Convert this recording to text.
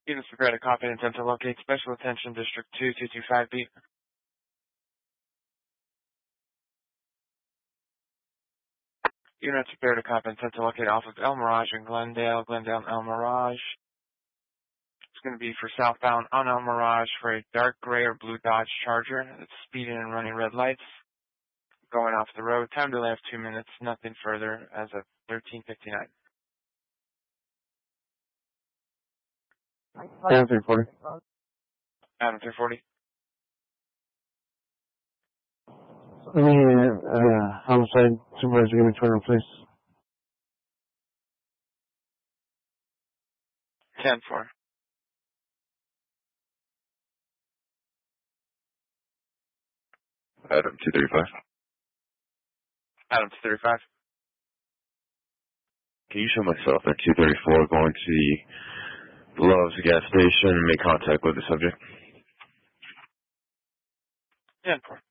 Units prepared to copy and attempt to locate Special Attention District 2225B. Units prepared to copy and attempt to locate off of El Mirage in Glendale, Glendale and El Mirage. It's going to be for southbound on El Mirage for a dark gray or blue Dodge Charger that's speeding and running red lights. Going off the road. Time delay of 2 minutes. Nothing further as of 13:59. Adam 340. Adam 340. Let me homicide supervisor, give me 200, please. 10-4. Adam 235. Adam 235. Can you show myself at 234 going to the Love's gas station and make contact with the subject? 10-4.